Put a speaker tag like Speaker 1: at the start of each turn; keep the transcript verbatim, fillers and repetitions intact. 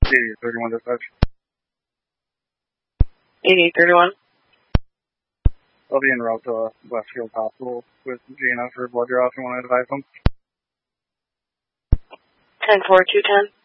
Speaker 1: eighty thirty-one dispatch.
Speaker 2: eighty thirty-one.
Speaker 1: I'll be en route to Westfield Hospital with Gina for blood draw if you want to advise them.
Speaker 2: ten four two ten.